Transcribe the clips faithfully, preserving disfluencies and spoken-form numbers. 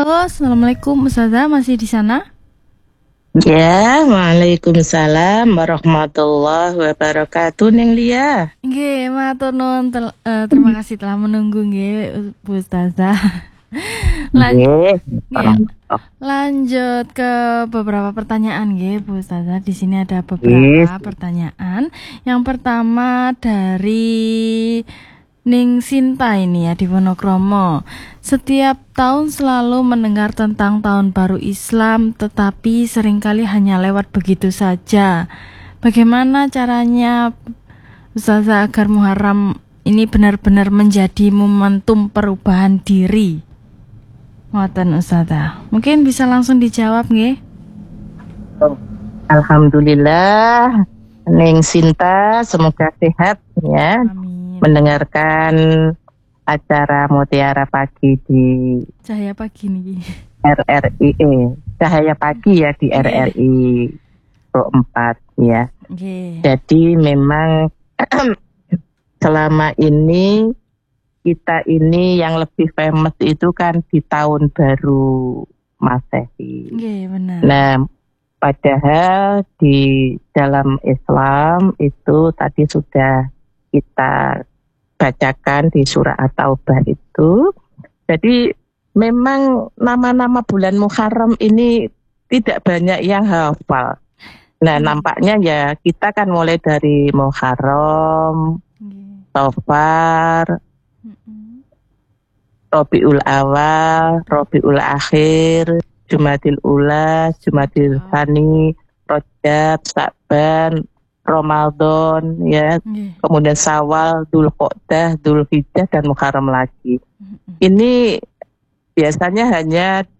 Halo, Assalamualaikum Ustazah, masih di sana? Ya, Waalaikumsalam warahmatullahi wabarakatuh, Neng Lia. Nggih, matur nuwun tel- eh, terima kasih telah menunggu nggih Bu Ustazah. Lan Nggih, nggih, lanjut ke beberapa pertanyaan nggih Bu Ustazah. Di sini ada Yes. beberapa pertanyaan. Yang pertama dari Ning Sinta ini ya di Wonokromo. Setiap tahun selalu mendengar tentang tahun baru Islam, tetapi seringkali hanya lewat begitu saja. Bagaimana caranya Ustazah agar Muharram ini benar-benar menjadi momentum perubahan diri? Ngoten Ustazah. Mungkin bisa langsung dijawab nggih? Alhamdulillah, Neng Sinta, semoga sehat ya. Amin. Mendengarkan acara Mutiara Pagi di Cahaya pagi nih. R R I, eh, Cahaya Pagi ya di Nggih. R R I Pro empat ya. Nggih. Jadi memang selama ini kita ini yang lebih famous itu kan di tahun baru Masehi. Nggih, benar. Nah, padahal di dalam Islam itu tadi sudah kita bacakan di surah At-Taubah itu. Jadi memang nama-nama bulan Muharram ini tidak banyak yang hafal. Nah, Hmm. nampaknya ya kita kan mulai dari Muharram, Nggih. Safar, Mm-mm. Rabiul Awal, Rabiul Akhir, Jumadil Ula, Jumadil Tsani, Rajab, Sa'ban, Ramadan, ya, Nggih. kemudian Syawal, Dzulqa'dah, Dzulhijjah dan Muharram lagi. Mm-mm. Ini biasanya hanya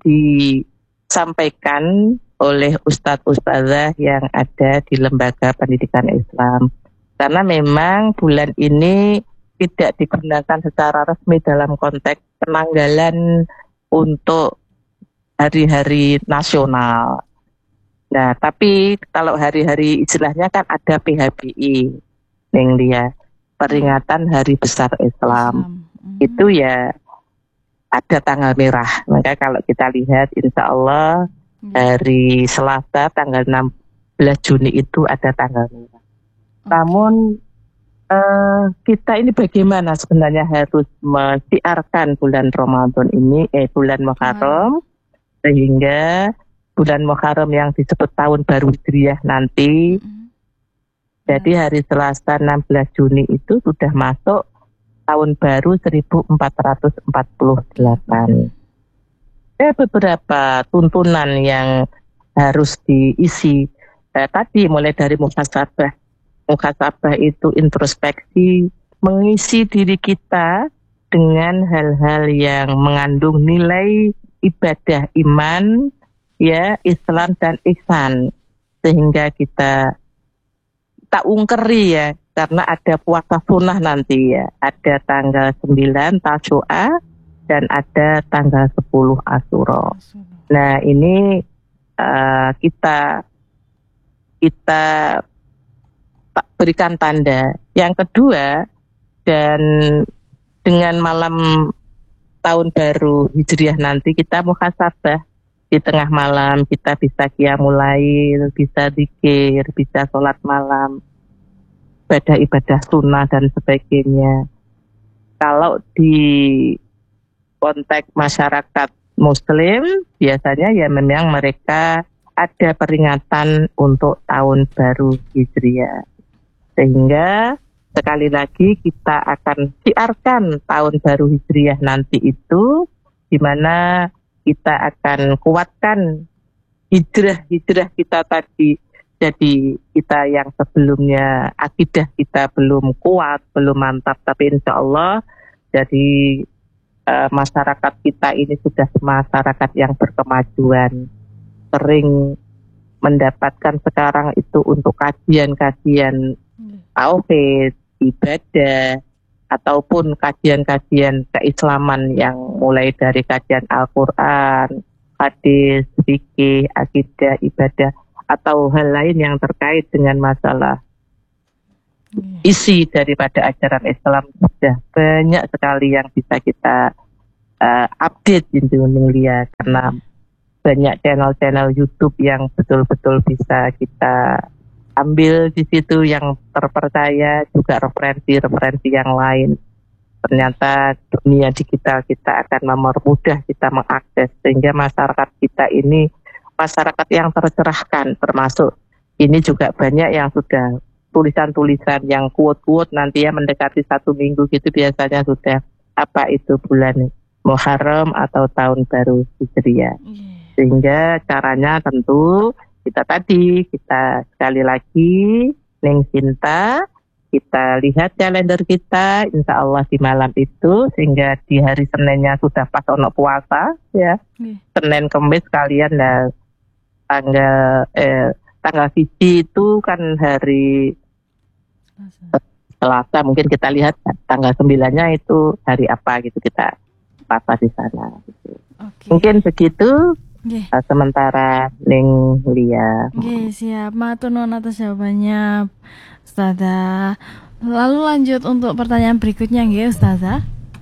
disampaikan oleh ustadz-ustadzah yang ada di lembaga pendidikan Islam. Karena memang bulan ini tidak digunakan secara resmi dalam konteks penanggalan untuk hari-hari nasional. Nah, tapi kalau hari-hari istilahnya kan ada P H B I, Neng Lia, peringatan Hari Besar Islam. Islam. Mm. Itu ya ada tanggal merah. Maka kalau kita lihat, insya Allah Nggih. hari Selasa tanggal enam belas Juni itu ada tanggal merah. Oke. Namun eh, kita ini bagaimana sebenarnya harus mensiarkan bulan Ramadan ini, eh bulan Muharram, sehingga bulan Muharram yang disebut tahun baru Hijriah nanti, Mm-mm. jadi hari Selasa enam belas Juni itu sudah masuk tahun baru seribu empat ratus empat puluh delapan. Ada beberapa tuntunan yang harus diisi. Eh, tadi mulai dari muhasabah. Muhasabah itu introspeksi, mengisi diri kita dengan hal-hal yang mengandung nilai ibadah iman, ya, Islam dan ihsan, sehingga kita tak ungkeri ya, karena ada puasa sunnah nanti ya, ada tanggal sembilan Tasyu'a dan ada tanggal sepuluh Asyura. Nah, ini uh, kita kita tak berikan tanda. Yang kedua, dan dengan malam tahun baru Hijriah nanti kita muhasabah. Di tengah malam kita bisa qiyamul lail, bisa zikir, bisa sholat malam, ibadah-ibadah sunnah dan sebagainya. Kalau di konteks masyarakat Muslim, biasanya ya memang mereka ada peringatan untuk tahun baru Hijriah. Sehingga sekali lagi kita akan siarkan tahun baru Hijriah nanti itu, di mana kita akan kuatkan hijrah-hijrah kita tadi. Jadi kita yang sebelumnya akidah kita belum kuat, belum mantap, tapi insya Allah jadi uh, masyarakat kita ini sudah masyarakat yang berkemajuan, sering mendapatkan sekarang itu untuk kajian-kajian tauhid, ibadah, ataupun kajian-kajian keislaman yang mulai dari kajian Al-Quran, hadis, fikih, akidah, ibadah, atau hal lain yang terkait dengan masalah isi daripada ajaran Islam. Sudah banyak sekali yang bisa kita uh, update gitu Lia, karena banyak channel-channel YouTube yang betul-betul bisa kita ambil di situ yang terpercaya, juga referensi-referensi yang lain. Ternyata dunia digital kita akan mempermudah kita mengakses, sehingga masyarakat kita ini masyarakat yang tercerahkan, termasuk ini juga banyak yang sudah tulisan-tulisan yang quote-quote nanti ya mendekati satu minggu gitu biasanya sudah apa itu bulan Muharram atau tahun baru Hijriah. Sehingga caranya tentu kita tadi kita sekali lagi Neng Sinta, kita lihat kalender kita, insya Allah di malam itu, sehingga di hari Seninnya sudah pas ono puasa ya. Yeah. Senin Kemis kalian lah tanggal eh, tanggal Fiji itu kan hari Selasa, mungkin kita lihat tanggal sembilannya itu hari apa gitu, kita puasa di sana gitu. Okay. Mungkin begitu. Okay. Uh, sementara Neng Lia. Oke, okay, siap. Matur nuwun atas jawabannya, Ustazah. Lalu lanjut untuk pertanyaan berikutnya nggih, Ustazah.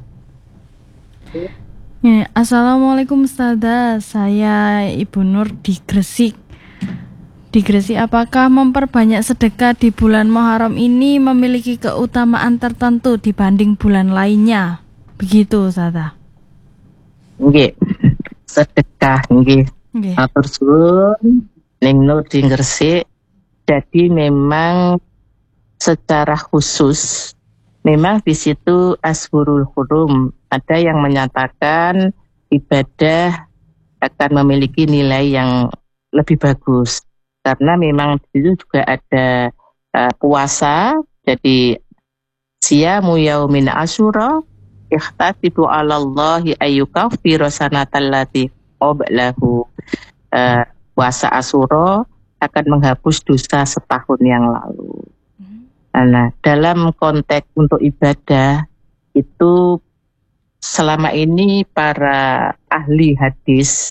Okay. Ya, Assalamualaikum Ustazah. Saya Ibu Nur di Gresik. Di Gresik, apakah memperbanyak sedekah di bulan Muharram ini memiliki keutamaan tertentu dibanding bulan lainnya? Begitu, Ustazah. Nggih. Sedekah nggih. Matur suwun Ning Nur di Gresik. Jadi memang secara khusus memang di situ Ashurul Hurum ada yang menyatakan ibadah akan memiliki nilai yang lebih bagus. Karena memang di situ juga ada uh, puasa, jadi siyamu yaumin asyura ikhtasibu 'alallahi ayyukaffira sanatal lati qablahu. Uh, puasa Asyura akan menghapus dosa setahun yang lalu. Nah, dalam konteks untuk ibadah itu selama ini para ahli hadis,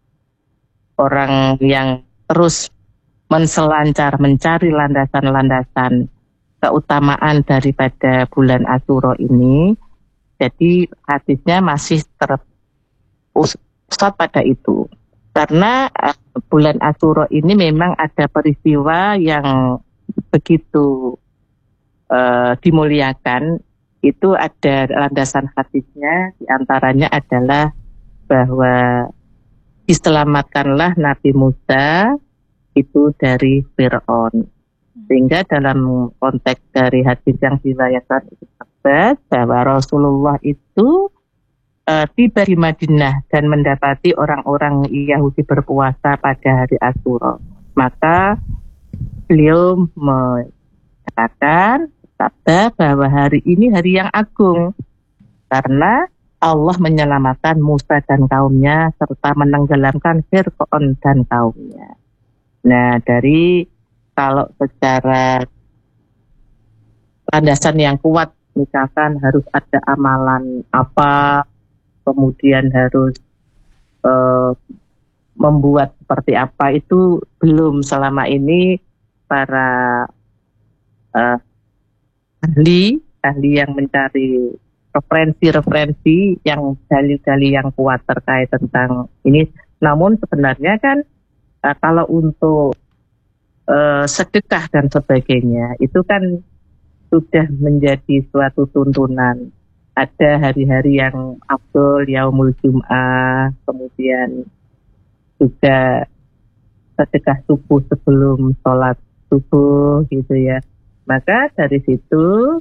orang yang terus menselancar mencari landasan-landasan keutamaan daripada bulan Asyura ini, jadi hadisnya masih terpusat pada itu. Karena uh, bulan Asyura ini memang ada peristiwa yang begitu uh, dimuliakan. Itu ada landasan hadisnya, diantaranya adalah bahwa diselamatkanlah Nabi Musa itu dari Fir'aun. Sehingga dalam konteks dari hadis yang diriwayatkan bahwa Rasulullah itu uh, tiba di Madinah dan mendapati orang-orang Yahudi berpuasa pada hari Asyura. Maka beliau mengatakan sabda bahwa hari ini hari yang agung karena Allah menyelamatkan Musa dan kaumnya serta menenggelamkan Fir'aun dan kaumnya. Nah, dari kalau secara landasan yang kuat, misalkan harus ada amalan apa, kemudian harus uh, membuat seperti apa, itu belum selama ini para uh, ahli, ahli yang mencari referensi-referensi yang dalil-dalil yang kuat terkait tentang ini. Namun sebenarnya kan Uh, kalau untuk uh, sedekah dan sebagainya itu kan sudah menjadi suatu tuntunan. Ada hari-hari yang afdol, yaumul jum'ah, kemudian juga sedekah subuh sebelum sholat subuh gitu ya. Maka dari situ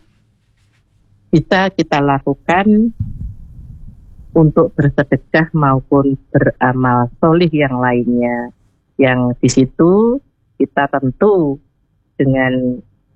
bisa kita lakukan untuk bersedekah maupun beramal solih yang lainnya. Yang di situ kita tentu dengan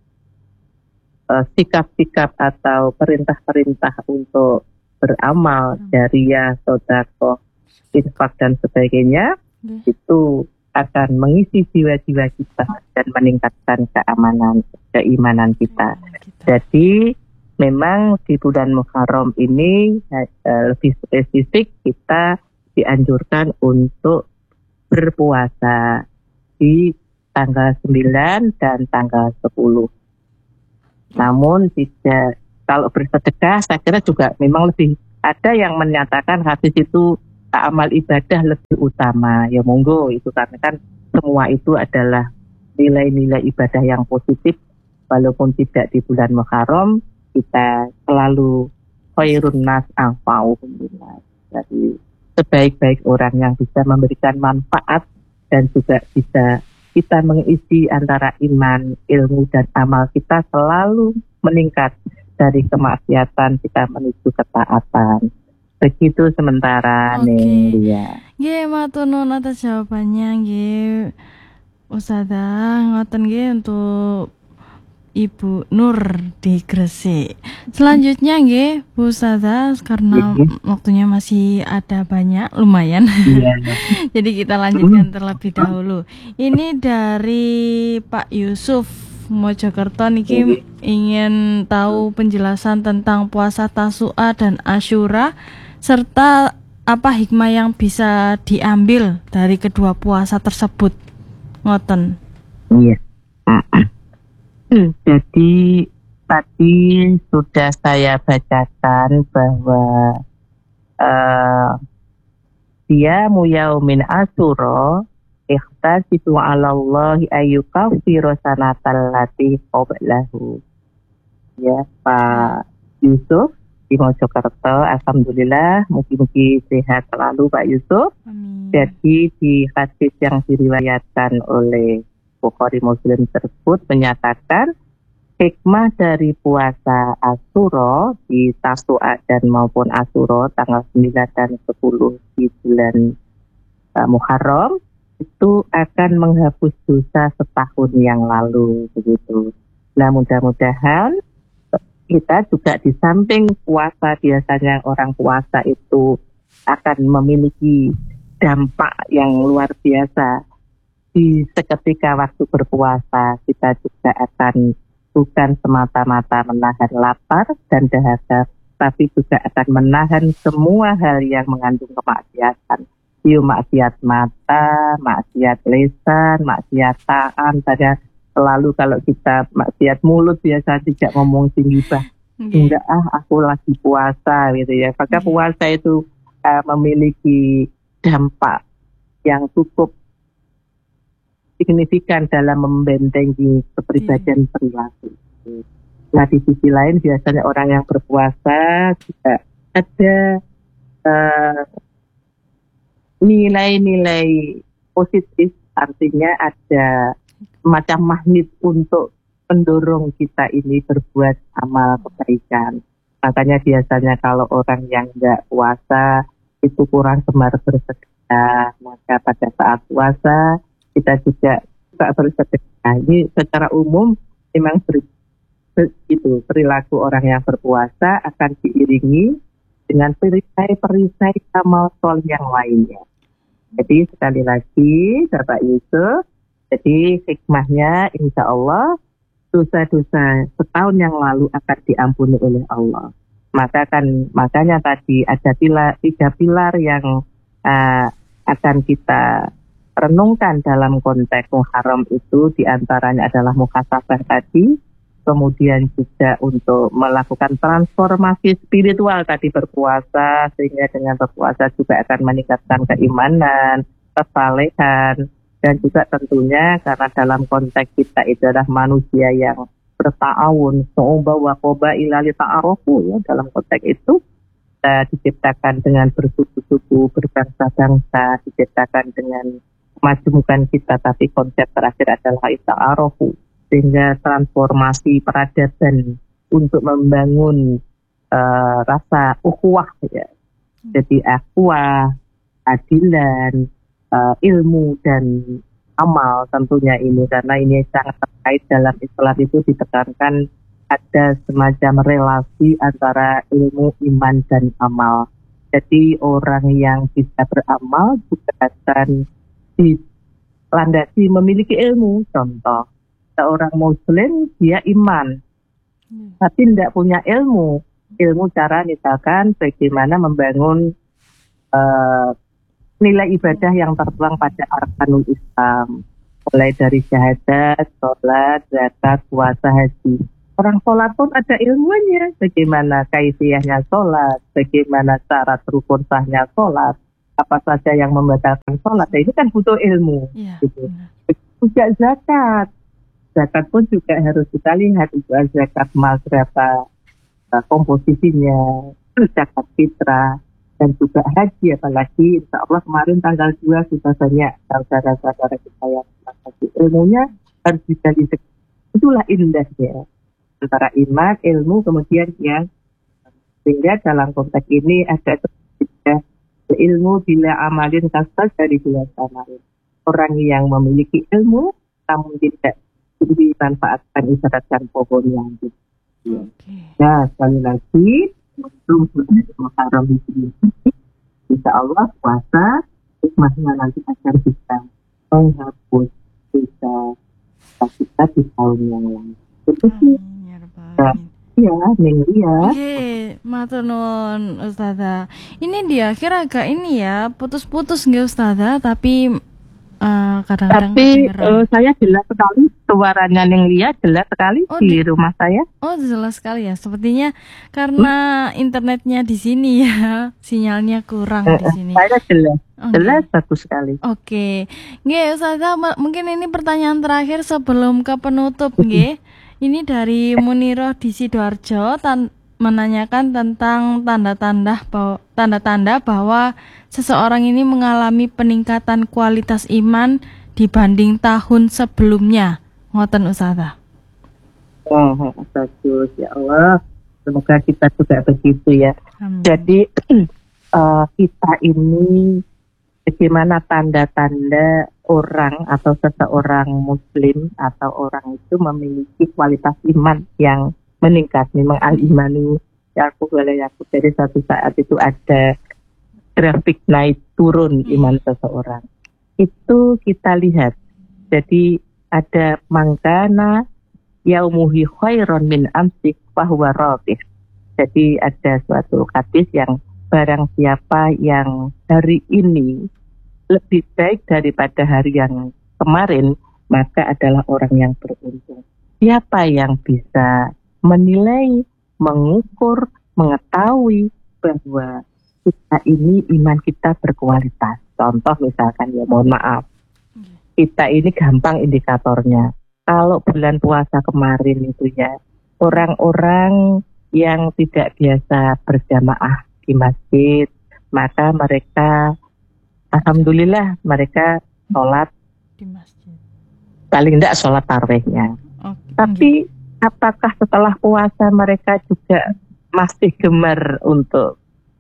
uh, sikap-sikap atau perintah-perintah untuk beramal, jariyah, sedekah, infak dan sebagainya, hmm. itu akan mengisi jiwa-jiwa kita dan meningkatkan keamanan, keimanan kita. Hmm, kita. Jadi memang di bulan Muharram ini uh, lebih spesifik kita dianjurkan untuk berpuasa di tanggal sembilan dan tanggal sepuluh. Namun tidak, kalau bersedekah saya kira juga memang lebih Ada yang menyatakan hadis itu amal ibadah lebih utama. Ya monggo, itu karena kan semua itu adalah nilai-nilai ibadah yang positif. Walaupun tidak di bulan Muharram, kita selalu khairun nas anfa'uhum linnas. Jadi sebaik-baik orang yang bisa memberikan manfaat dan juga bisa kita mengisi antara iman, ilmu dan amal kita selalu meningkat dari kemaksiatan kita menuju ketaatan. Begitu sementara Oke. nih ya. Nggih, matur nuwun atas jawabannya nggih. Ustazah, ngoten nggih untuk Ibu Nur di Gresik. Selanjutnya nggih, Bu Ustazah, karena Iya. waktunya masih ada banyak, lumayan. Iya. Jadi kita lanjutkan terlebih dahulu. Ini dari Pak Yusuf Mojokerto niki ingin tahu penjelasan tentang puasa Tasu'a dan Asyura serta apa hikmah yang bisa diambil dari kedua puasa tersebut. Ngoten. Iya. Jadi tadi sudah saya bacakan bahwa uh, dia muyaumin asuro ikhtasitu ala Allahi ayyukafiru sanatal lati qablahu. Ya, Pak Yusuf di Mojokerto, alhamdulillah, mugi-mugi sehat selalu Pak Yusuf. Amin. Jadi di hadis yang diriwayatkan oleh Bukhari Muslim tersebut menyatakan hikmah dari puasa Asyura di Tasu'a dan maupun Asyura tanggal sembilan dan sepuluh di bulan uh, Muharram itu akan menghapus dosa setahun yang lalu begitu. Nah, mudah-mudahan kita juga di samping puasa, biasanya orang puasa itu akan memiliki dampak yang luar biasa. Di seketika waktu berpuasa, kita juga akan bukan semata-mata menahan lapar dan dahaga, tapi juga akan menahan semua hal yang mengandung kemaksiatan. Yuk, maksiat mata, maksiat lisan, maksiat tangan. Tanya selalu kalau kita maksiat mulut biasa tidak ngomong tinggi bah. Okay. Enggak ah, aku lagi puasa gitu ya. Maka puasa itu uh, memiliki dampak yang cukup signifikan dalam membentengi kepribadian hmm. perilaku. Nah, di sisi lain biasanya orang yang berpuasa juga ada uh, nilai-nilai positif, artinya ada semacam magnet untuk mendorong kita ini berbuat amal kebaikan. Makanya biasanya kalau orang yang enggak puasa itu kurang gemar bersedekah, maka pada saat puasa kita juga suka bersedekah. Ini secara umum memang ber, ber, itu perilaku orang yang berpuasa akan diiringi dengan perisai-perisai amal soleh yang lainnya. Jadi sekali lagi Bapak Yusuf, jadi hikmahnya insya Allah dosa-dosa setahun yang lalu akan diampuni oleh Allah. Maka kan makanya tadi ada pilar, tiga pilar yang uh, akan kita renungkan dalam konteks Muharram itu, diantaranya adalah muhasabah tadi, kemudian juga untuk melakukan transformasi spiritual tadi berpuasa, sehingga dengan berpuasa juga akan meningkatkan keimanan, kesalehan, dan juga tentunya karena dalam konteks kita itu adalah manusia yang berta'awun, so'uba wa qoba ilali ta'arofu, ya, dalam konteks itu kita diciptakan dengan bersuku-suku, berbangsa-bangsa, diciptakan dengan majumukan kita, tapi konsep terakhir adalah ta'arofu, sehingga transformasi peradaban untuk membangun uh, rasa ukhuwah, ya. Jadi akhuwah, adilan, uh, ilmu dan amal tentunya ini, karena ini sangat terkait dalam Islam itu ditekankan ada semacam relasi antara ilmu, iman dan amal. Jadi orang yang bisa beramal juga akan dilandasi memiliki ilmu. Contoh, seorang muslim dia iman, hmm. tapi tidak punya ilmu. Ilmu cara misalkan bagaimana membangun uh, nilai ibadah yang tertuang pada arkanul Islam, mulai dari syahadat, sholat, zakat, puasa, haji. Orang sholat pun ada ilmunya. Bagaimana kaifiyahnya sholat, bagaimana syarat rukun sahnya sholat, apa saja yang membatalkan sholat. Nah, ini kan butuh ilmu. Ya, Gitu. Juga zakat. Zakat pun juga harus kita lihat. Juga zakat mal berapa uh, komposisinya, zakat fitrah, dan juga haji. Apalagi insya Allah kemarin tanggal dua sudah banyak saudara-saudara kita yang haji. Ilmunya harus bisa disegel. Itulah indahnya antara iman, ilmu, kemudian yang sehingga dalam konteks ini ada ketiga ilmu bila amalin kasar dari dua amalin. Orang yang memiliki ilmu namun tidak dimanfaatkan ibaratkan pohon yang gitu. Okay. Nah, sekali lagi untuk Muharram ini insya Allah puasa hikmahnya nanti akan bisa menghapus bisa kita di tahun yang lalu. Itu sih. Nah, iya, Neng Lia. Oke, matur nuwun Ustazah. Ini dia akhir agak ini ya, putus-putus nggak Ustazah, tapi uh, kadang-kadang Tapi uh, saya jelas sekali suaranya Neng Lia jelas sekali oh, di di, rumah saya. Oh, jelas sekali ya. Sepertinya karena hmm? internetnya di sini ya, sinyalnya kurang uh, di sini. Saya jelas. Okay. Jelas bagus sekali. Oke. Nggih, Ustazah, mungkin ini pertanyaan terakhir sebelum ke penutup nggih. Ini dari Muniroh di Sidoarjo tan- menanyakan tentang tanda-tanda bahwa, tanda-tanda bahwa seseorang ini mengalami peningkatan kualitas iman dibanding tahun sebelumnya. Ngoten Ustazah. Oh, bagus ya Allah. Semoga kita juga begitu ya. Amin. Jadi uh, kita ini bagaimana tanda-tanda orang atau seseorang muslim atau orang itu memiliki kualitas iman yang meningkat. Memang al-imanu yakub wala yakub. Jadi satu saat itu ada grafik naik turun iman seseorang. Itu kita lihat. Jadi ada mangkana yaumuhi khairon min amsik fahuwa radih. Jadi ada suatu hadis yang barang siapa yang hari ini lebih baik daripada hari yang kemarin, maka adalah orang yang beruntung. Siapa yang bisa menilai, mengukur, mengetahui bahwa kita ini iman kita berkualitas. Contoh misalkan ya, mohon maaf, kita ini gampang indikatornya. Kalau bulan puasa kemarin itu ya, orang-orang yang tidak biasa berjamaah di masjid, maka mereka alhamdulillah mereka sholat di masjid. Paling tidak sholat tarawihnya. Okay. Tapi apakah setelah puasa mereka juga masih gemar untuk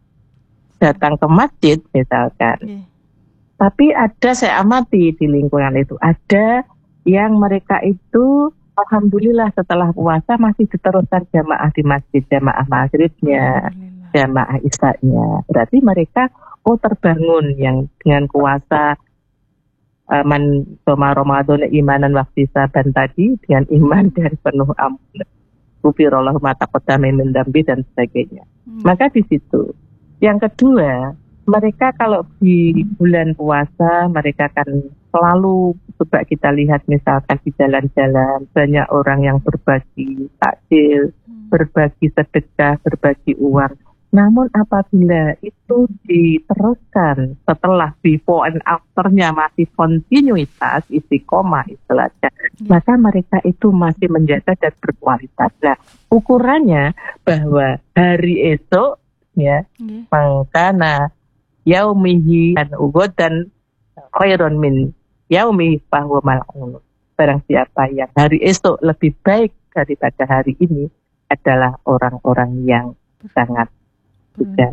datang ke masjid misalkan? Okay. Tapi ada, saya amati di lingkungan itu, ada yang mereka itu alhamdulillah setelah puasa masih diteruskan jamaah di masjid, jamaah maghribnya, jamaah isya-nya. Berarti mereka oh terbangun yang dengan kuasa uh, man soma Ramadan imanan waktu saban tadi dengan iman dan penuh ampun. Gufirallahu ma taqaddama min dzambi dan sebagainya. Hmm. Maka di situ. Yang kedua, mereka kalau di bulan puasa mereka kan selalu coba kita lihat misalkan di jalan-jalan banyak orang yang berbagi takjil, hmm. berbagi sedekah, berbagi uang. Namun apabila itu diteruskan setelah before and after-nya masih kontinuitas, istiqomah istilahnya, ya. Maka mereka itu masih menjaga dan berkualitas. Nah, ukurannya bahwa hari esok, ya, ya. Mangkana yaumihi dan ugod dan khairon min yaumi bahwa mal'un. Barang siapa yang hari esok lebih baik daripada hari ini adalah orang-orang yang sangat juga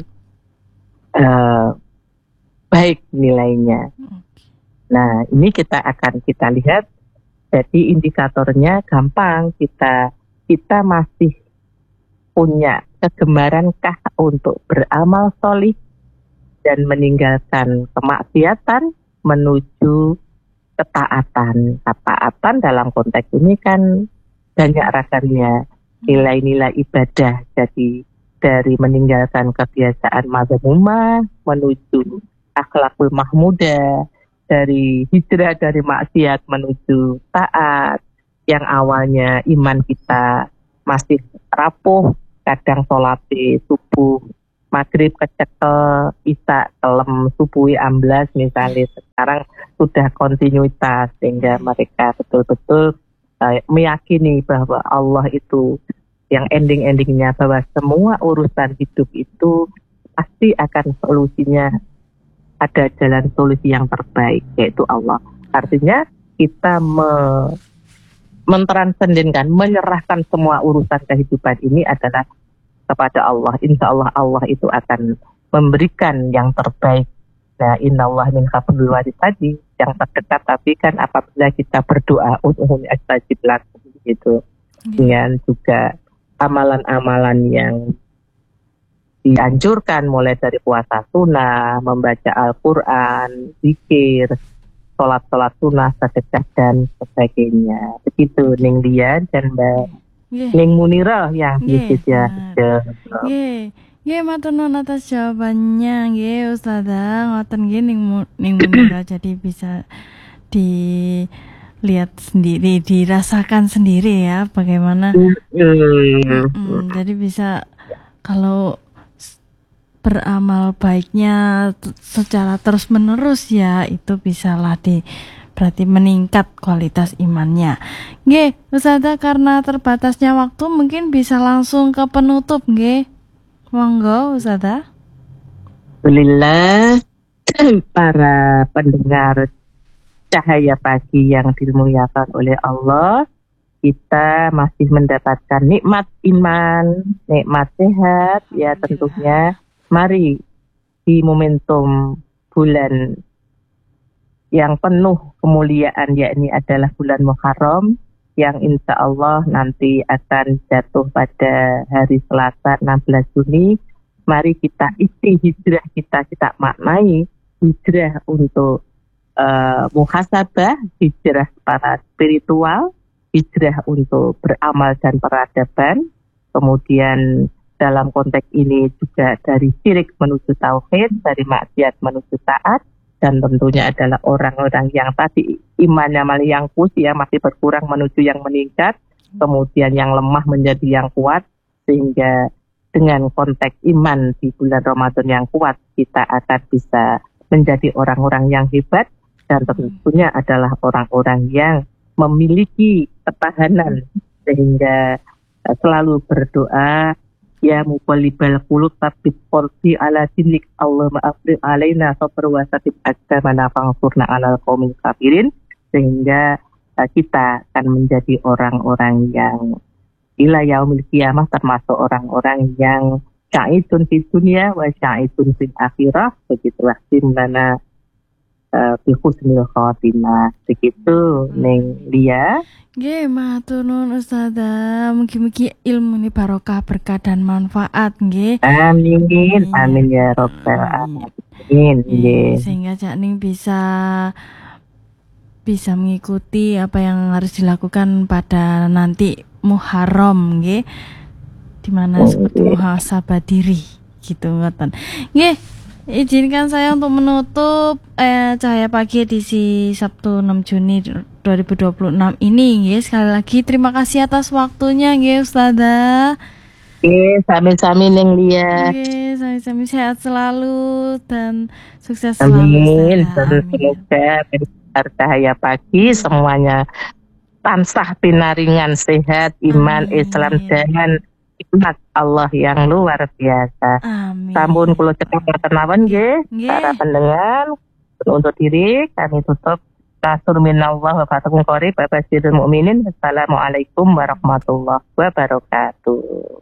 uh, baik nilainya. Nah, ini kita akan kita lihat. Jadi indikatornya gampang. Kita kita masih punya kegembarankah untuk beramal sholih dan meninggalkan kemaksiatan menuju ketaatan. Ketaatan dalam konteks ini kan banyak ragamnya, nilai-nilai ibadah. Jadi dari meninggalkan kebiasaan mazmumah menuju akhlakul mahmudah, dari hijrah dari maksiat menuju taat, yang awalnya iman kita masih rapuh, kadang sholat di subuh maghrib kecekel, isya kelem, subuh amblas misalnya. Sekarang sudah kontinuitas sehingga mereka betul-betul uh, meyakini bahwa Allah itu yang ending-endingnya, bahwa semua urusan hidup itu pasti akan solusinya, ada jalan solusi yang terbaik, yaitu Allah. Artinya kita me mentransendinkan, menyerahkan semua urusan kehidupan ini adalah kepada Allah. Insya Allah Allah itu akan memberikan yang terbaik. Nah, innallaha min qabul wadid tadi yang terdekat, tapi kan apabila kita berdoa ud'uuni astajib lakum gitu. Dengan juga amalan-amalan yang dianjurkan mulai dari puasa sunnah, membaca Al-Qur'an, zikir, sholat-sholat sunnah, sedekah dan sebagainya. Begitu Ning Dian dan Mbak Nggih. Ning Munirah yang bisnis ya. Nggih. Nggih, matur nuwun atas jawabannya nggih Ustazah. Ngoten nggih Ning Ning Munirah jadi bisa dilihat sendiri, dirasakan sendiri ya bagaimana. Hmm. Hmm, jadi bisa kalau beramal baiknya secara terus-menerus ya itu bisalah di berarti meningkat kualitas imannya. Nggih, Ustazah, karena terbatasnya waktu mungkin bisa langsung ke penutup nggih. Monggo Ustazah. Alhamdulillah para pendengar Cahaya Pagi yang dimuliakan oleh Allah, kita masih mendapatkan nikmat iman, nikmat sehat ya tentunya. Mari di momentum bulan yang penuh kemuliaan, yakni adalah bulan Muharram, yang insya Allah nanti akan jatuh pada hari Selasa enam belas Juni. Mari kita isi hijrah kita, kita maknai hijrah untuk uh, muhasabah, hijrah para spiritual, hijrah untuk beramal dan peradaban, kemudian dalam konteks ini juga dari syirik menuju tauhid, dari maksiat menuju taat, dan tentunya adalah orang-orang yang tadi imannya malah yang kursi ya masih berkurang menuju yang meningkat, kemudian yang lemah menjadi yang kuat, sehingga dengan konteks iman di bulan Ramadan yang kuat kita akan bisa menjadi orang-orang yang hebat, dan tentunya adalah orang-orang yang memiliki ketahanan sehingga selalu berdoa, ya muqallibal qulub tsabbit qalbi ala dinik, Allahumma afrigh alaina sabra wa tsabbit aqdamana fansurna 'alal qaumil kafirin, sehingga uh, kita akan menjadi orang-orang yang ila yaumil qiyamah termasuk orang-orang yang sya'idun fid dunya wa sya'idun fil akhirah. Begitulah dimana uh, bi husnil khatimah. Begitu Ning Lia. Nggih, matur nuwun Ustazah. Mugi-mugi ilmu ini barokah, berkah dan manfaat nggih. Amin. Amin ya rabbal alamin. Nggih. Sehingga Cak Ning bisa bisa mengikuti apa yang harus dilakukan pada nanti Muharram nggih. Di mana seperti muhasabah diri gitu ngoten. Nggih. Izinkan saya untuk menutup eh, Cahaya Pagi edisi Sabtu enam Juni dua ribu dua puluh enam ini nggih. Sekali lagi terima kasih atas waktunya nggih Ustazah. Nggih, sami-sami Ning Lia. Nggih, sami-sami sehat selalu dan sukses selalu. Amin. Semoga pendengar Cahaya Pagi semuanya tansah pinaringan sehat, iman, Amin. Islam dan nikmat Allah yang luar biasa. Amin. Sampun kula cekap tenawan nggih para pendengar. Untuk diri kami tutup kasur minallah wa fatakum qarib wa basyiril mukminin. Assalamualaikum warahmatullahi wabarakatuh.